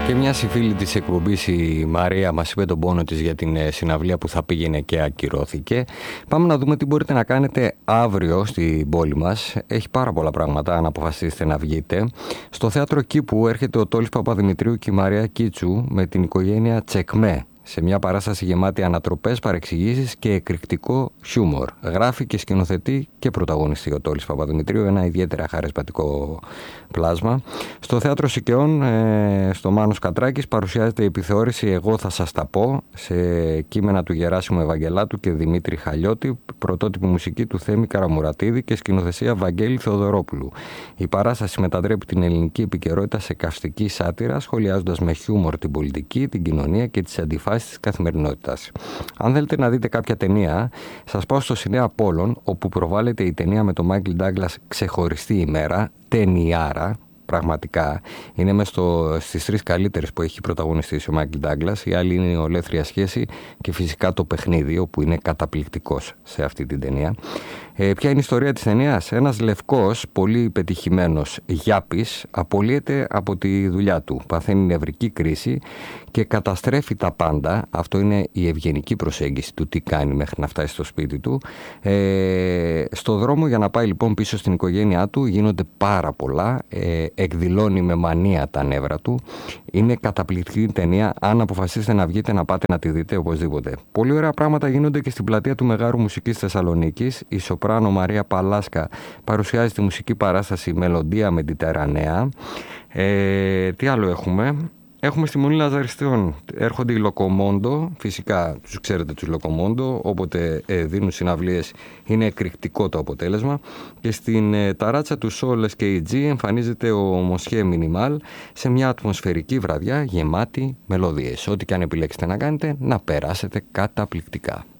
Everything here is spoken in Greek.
Και μια φίλη της εκπομπής, η Μαρία, μας είπε τον πόνο της για την συναυλία που θα πήγαινε και ακυρώθηκε. Πάμε να δούμε τι μπορείτε να κάνετε αύριο στην πόλη μας. Έχει πάρα πολλά πράγματα αν αποφασίσετε να βγείτε. Στο θέατρο Κήπου έρχεται ο Τόλης Παπαδημητρίου και η Μαρία Κίτσου με την οικογένεια Τσεκμέ, σε μια παράσταση γεμάτη ανατροπές, παρεξηγήσεις και εκρηκτικό χιούμορ. Γράφει και σκηνοθετεί και πρωταγωνιστεί ο Τόλης Παπαδημητρίου, ένα ιδιαίτερα χαρισματικό πλάσμα. Στο Θέατρο Σικαιών, στο Μάνος Κατράκης, παρουσιάζεται η επιθεώρηση «Εγώ θα σας τα πω», σε κείμενα του Γεράσιμου Ευαγγελάτου και Δημήτρη Χαλιώτη, πρωτότυπη μουσική του Θέμη Καραμουρατίδη και σκηνοθεσία Βαγγέλη Θεοδωρόπουλου. Η παράσταση μετατρέπει την ελληνική επικαιρότητα σε καυστική σάτυρα, σχολιάζοντας με χιούμορ την πολιτική, την κοινωνία και τις αντιφάσεις της καθημερινότητας. Αν θέλετε να δείτε κάποια ταινία, σας πάω στο Σινέα Πόλων, όπου προβάλλεται η ταινία με τον Μάικλ Ντάγκλας «Ξεχωριστή ημέρα», ταινιάρα. Πραγματικά είναι μες στις τρεις καλύτερες που έχει πρωταγωνιστήσει ο Μάικλ Ντάγκλας. Η άλλη είναι η Ολέθρια Σχέση και φυσικά το Παιχνίδι, όπου είναι καταπληκτικός σε αυτή την ταινία. Ποια είναι η ιστορία της ταινίας? Ένας λευκός, πολύ πετυχημένος γιάπης απολύεται από τη δουλειά του. Παθαίνει νευρική κρίση και καταστρέφει τα πάντα. Αυτό είναι η ευγενική προσέγγιση του τι κάνει μέχρι να φτάσει στο σπίτι του. Στο δρόμο για να πάει λοιπόν πίσω στην οικογένειά του γίνονται πάρα πολλά. Εκδηλώνει με μανία τα νεύρα του. Είναι καταπληκτική ταινία. Αν αποφασίσετε να βγείτε, να πάτε να τη δείτε οπωσδήποτε. Πολύ ωραία πράγματα γίνονται και στην πλατεία του Μεγάρου Μουσικής Θεσσαλονίκης. Η σοπράνο Μαρία Παλάσκα παρουσιάζει τη μουσική παράσταση «Μελωδία Μεντιτερανέα». Τι άλλο έχουμε? Έχουμε στη Μονή Λαζαριστιών, έρχονται οι Λοκομόντο, φυσικά τους ξέρετε τους Λοκομόντο, όποτε δίνουν συναυλίες είναι εκρηκτικό το αποτέλεσμα. Και στην ταράτσα του Σόλες και η Τζι εμφανίζεται ο Μοσχέ Μινιμάλ σε μια ατμοσφαιρική βραδιά γεμάτη μελωδίες. Ό,τι και αν επιλέξετε να κάνετε, να περάσετε καταπληκτικά.